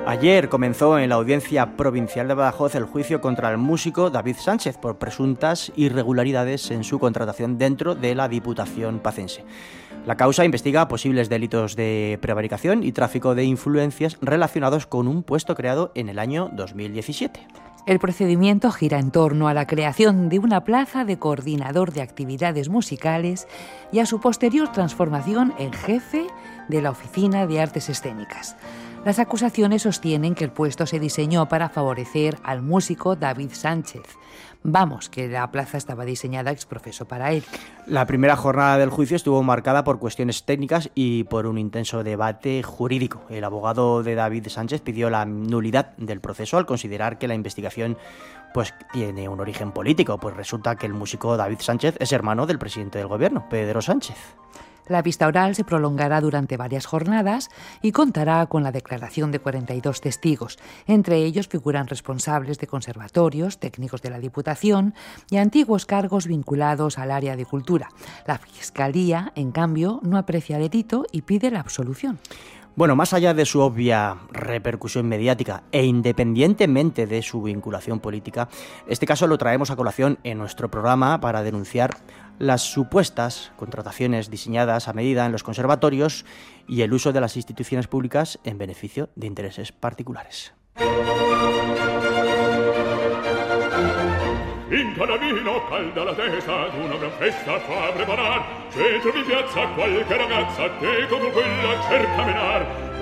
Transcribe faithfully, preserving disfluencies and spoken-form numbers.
Ayer comenzó en la Audiencia Provincial de Badajoz el juicio contra el músico David Sánchez por presuntas irregularidades en su contratación dentro de la Diputación pacense. La causa investiga posibles delitos de prevaricación y tráfico de influencias relacionados con un puesto creado en el año dos mil diecisiete. El procedimiento gira en torno a la creación de una plaza de coordinador de actividades musicales y a su posterior transformación en jefe de la Oficina de Artes Escénicas. Las acusaciones sostienen que el puesto se diseñó para favorecer al músico David Sánchez. Vamos, que la plaza estaba diseñada ex profeso para él. La primera jornada del juicio estuvo marcada por cuestiones técnicas y por un intenso debate jurídico. El abogado de David Sánchez pidió la nulidad del proceso al considerar que la investigación pues, tiene un origen político, pues resulta que el músico David Sánchez es hermano del presidente del gobierno, Pedro Sánchez. La vista oral se prolongará durante varias jornadas y contará con la declaración de cuarenta y dos testigos. Entre ellos figuran responsables de conservatorios, técnicos de la Diputación y antiguos cargos vinculados al área de cultura. La Fiscalía, en cambio, no aprecia delito y pide la absolución. Bueno, más allá de su obvia repercusión mediática e independientemente de su vinculación política, este caso lo traemos a colación en nuestro programa para denunciar las supuestas contrataciones diseñadas a medida en los conservatorios y el uso de las instituciones públicas en beneficio de intereses particulares. In Canavino calda la testa d'una gran festa fa preparar. Se trovi in piazza qualche ragazza, te con quella cerca menar.